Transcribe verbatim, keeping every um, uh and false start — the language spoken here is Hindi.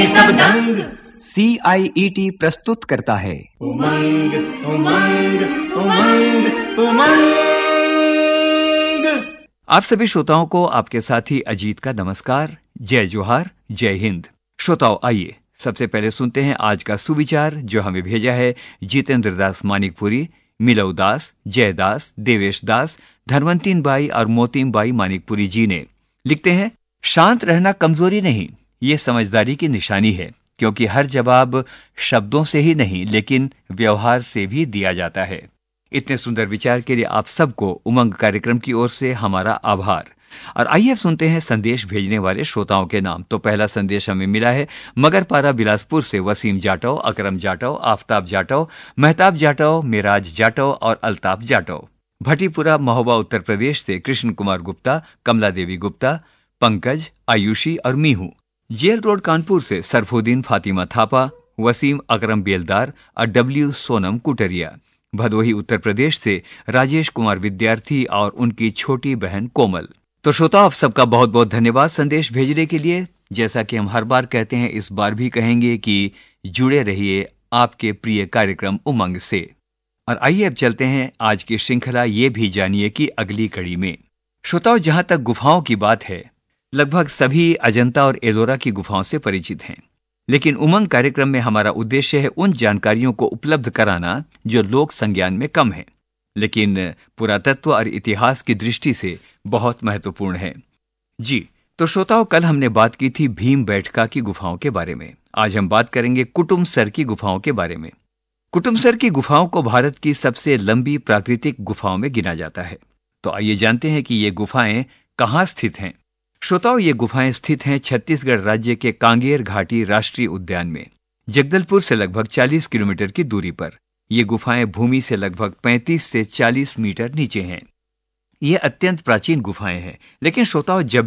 सब दंग। सी आई ई टी प्रस्तुत करता है उमंग उमंग उमंग उमंग। आप सभी श्रोताओं को आपके साथी अजीत का नमस्कार, जय जोहार, जय हिंद। श्रोताओं, आइए सबसे पहले सुनते हैं आज का सुविचार जो हमें भेजा है जितेंद्र दास मानिकपुरी, मिलव दास, जयदास, देवेश दास, धनवंतीन बाई और मोतीम बाई मानिकपुरी जी ने। लिखते हैं, शांत रहना कमजोरी नहीं, ये समझदारी की निशानी है, क्योंकि हर जवाब शब्दों से ही नहीं लेकिन व्यवहार से भी दिया जाता है। इतने सुंदर विचार के लिए आप सबको उमंग कार्यक्रम की ओर से हमारा आभार। और आइए अब सुनते हैं संदेश भेजने वाले श्रोताओं के नाम। तो पहला संदेश हमें मिला है मगरपारा बिलासपुर से वसीम जाटव, अकरम जाटव, आफताब जाटव, मेहताब जाटव, मिराज जाटव और अल्ताफ जाटव। भटीपुरा महोबा उत्तर प्रदेश से कृष्ण कुमार गुप्ता, कमला देवी गुप्ता, पंकज, आयुषी और मीहू। जेल रोड कानपुर से सरफुद्दीन फातिमा थापा, वसीम अकरम बेलदार और डब्ल्यू सोनम कुटरिया। भदोही उत्तर प्रदेश से राजेश कुमार विद्यार्थी और उनकी छोटी बहन कोमल। तो श्रोता, आप सबका बहुत बहुत धन्यवाद संदेश भेजने के लिए। जैसा कि हम हर बार कहते हैं, इस बार भी कहेंगे कि जुड़े रहिए आपके प्रिय कार्यक्रम उमंग से। और आइए अब चलते हैं आज की श्रृंखला ये भी जानिए कि अगली कड़ी में। श्रोताओं, जहां तक गुफाओं की बात है, लगभग सभी अजंता और एलोरा की गुफाओं से परिचित हैं, लेकिन उमंग कार्यक्रम में हमारा उद्देश्य है उन जानकारियों को उपलब्ध कराना जो लोक संज्ञान में कम है, लेकिन पुरातत्व और इतिहास की दृष्टि से बहुत महत्वपूर्ण है। जी तो श्रोताओं, कल हमने बात की थी भीम बैठका की गुफाओं के बारे में। आज हम बात करेंगे कुटुमसर की गुफाओं के बारे में। कुटुमसर की गुफाओं को भारत की सबसे लंबी प्राकृतिक गुफाओं में गिना जाता है। तो आइए जानते हैं कि ये गुफाएं कहाँ स्थित हैं। श्रोताओं, ये गुफाएं स्थित हैं छत्तीसगढ़ राज्य के कांगेर घाटी राष्ट्रीय उद्यान में, जगदलपुर से लगभग चालीस किलोमीटर की दूरी पर। ये गुफाएं भूमि से लगभग पैंतीस से चालीस मीटर नीचे हैं। ये अत्यंत प्राचीन गुफाएं हैं, लेकिन श्रोताओं, जब